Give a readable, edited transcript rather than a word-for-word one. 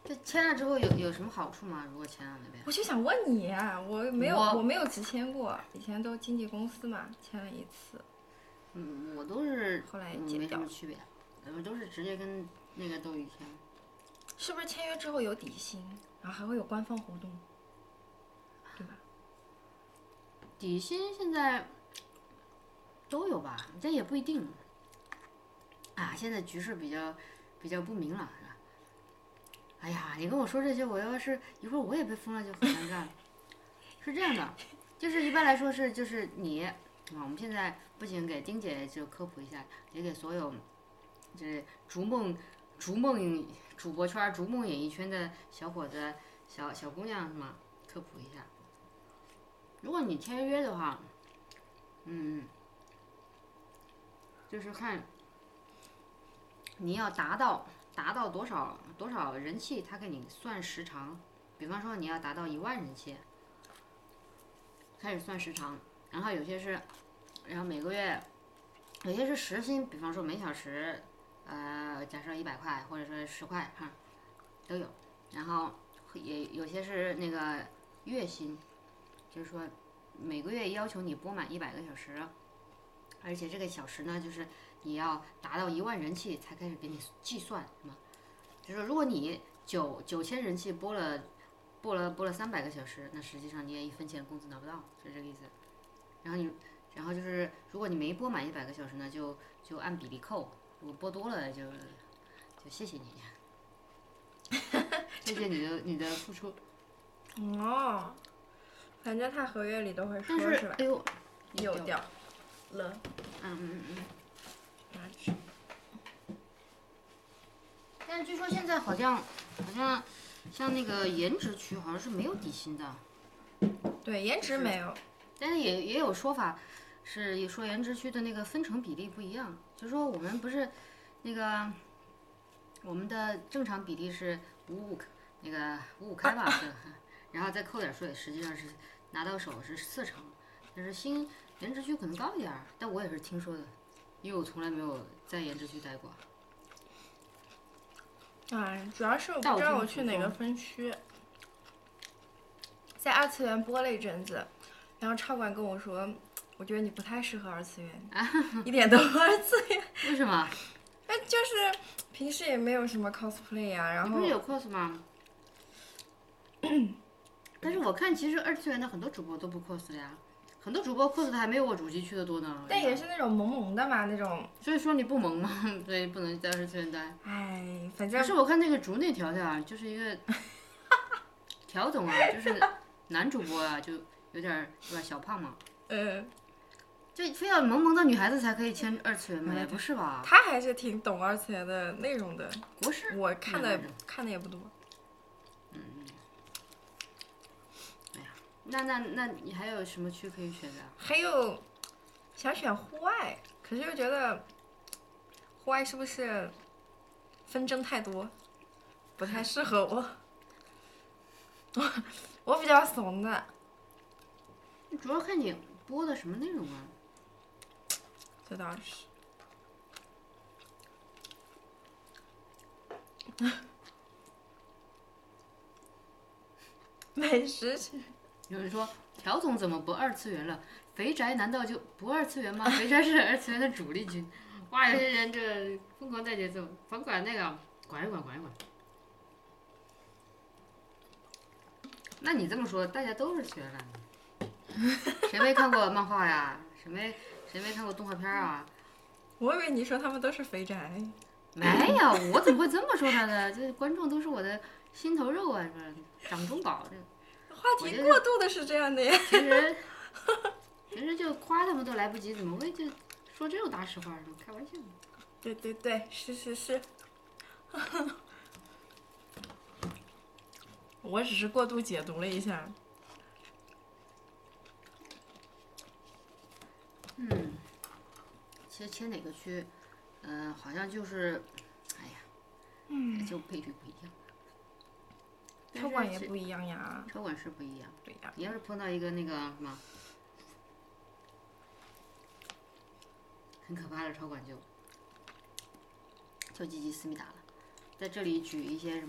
这签了之后有什么好处吗？如果签了那边？ 我就想问你啊，我没有直签过，以前都经纪公司嘛，签了一次。 我都是后来没什么区别，我都是直接跟那个斗鱼签。 是不是签约之后有底薪，然后还会有官方活动，对吧？ 底薪现在都有吧，这也不一定。啊，现在局势比较不明朗，是吧？哎呀，你跟我说这些，我要是一会儿我也被封了，就很尴尬了。是这样的，就是一般来说就是你啊，我们现在不仅给丁姐就科普一下，也给所有这逐梦主播圈、逐梦演艺圈的小伙子、小姑娘嘛，科普一下。如果你签约的话，就是看你要达到多少人气，他给你算时长。比方说你要达到1万人气，开始算时长。然后有些是，然后每个月，有些是时薪，比方说每小时，假设100块或者说10块哈，都有。然后也有些是那个月薪，就是说每个月要求你播满100个小时，而且这个小时呢，就是你要达到1万人气才开始给你计算，是吗？就是说如果你9000人气播了300个小时，那实际上你也1分钱工资拿不到，是这个意思。然后就是如果你没播满100个小时呢，就按比例扣，如果播多了就谢谢你，谢谢你的付出。 哦，反正他合约里都会说， 是吧？ 哎呦， 有掉了。 拿去。但是据说现在好像像那个颜值区好像是没有底薪的。 对，颜值没有。 但是也有说法，是说颜值区的那个分成比例不一样，就是说我们不是那个我们的正常比例是五五开吧，是，然后再扣点税，实际上是拿到手是40%，但是新颜值区可能高一点，但我也是听说的，因为我从来没有在颜值区待过。 哎，主要是我不知道我去哪个分区，在二次元播了一阵子，然后超管跟我说，我觉得你不太适合二次元，一点都不二次元。 为什么？ 就是平时也没有什么 cosplay 啊，然后你不是有 cos 吗？但是我看其实二次元的很多主播都不 cos 的呀，很多主播 cos 的还没有我主机区的多呢。 但也是那种萌萌的嘛，那种。 所以说你不萌嘛，所以不能在二次元待。 哎，反正。 可是我看那个竹内调啊，就是一个调总啊，就是男主播啊，就有点对吧，小胖嘛。就非要萌萌的女孩子才可以签二次元吗？也不是吧？ 他还是挺懂二次元的内容的。 国师， 我看的也不多。 哎呀，那你还有什么区可以选择？ 还有想选户外，可是又觉得户外是不是纷争太多，不太适合我。我比较怂的。 主要看你播的什么内容啊。 这倒是。美食区。 有人说朴总怎么不二次元了？肥宅难道就不二次元吗？肥宅是二次元的主力军。哇，有些人这疯狂带节奏，甭管那个，管一管。那你这么说，大家都是次元了？谁没看过漫画呀？谁没看过动画片啊？ 我以为你说他们都是肥宅。 没有，我怎么会这么说他呢？这观众都是我的心头肉啊，是吧？掌中宝这。 话题过渡的是这样的呀。 其实就夸他们都来不及，怎么会就说这种大实话呢？开玩笑。 对，是。我只是过度解读了一下。 其实签哪个区，好像就是，哎呀，就配置不一样。 超管也不一样呀。 超管是不一样。 不一样。 你要是碰到一个那个什么很可怕的超管就积极思密达了，在这里举一些什么。